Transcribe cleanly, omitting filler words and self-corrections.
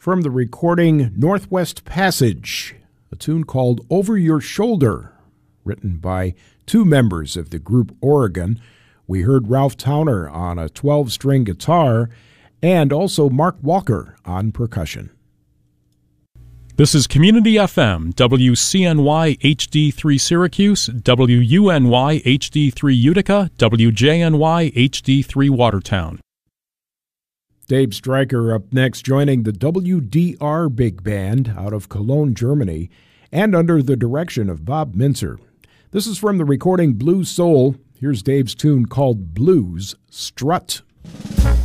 From the recording Northwest Passage, a tune called Over Your Shoulder, written by two members of the group Oregon. We heard Ralph Towner on a 12-string guitar and also Mark Walker on percussion. This is Community FM, WCNY HD3 Syracuse, WUNY HD3 Utica, WJNY HD3 Watertown. Dave Stryker up next, joining the WDR Big Band out of Cologne, Germany, and under the direction of Bob Mintzer. This is from the recording Blue Soul. Here's Dave's tune called Blues Strut.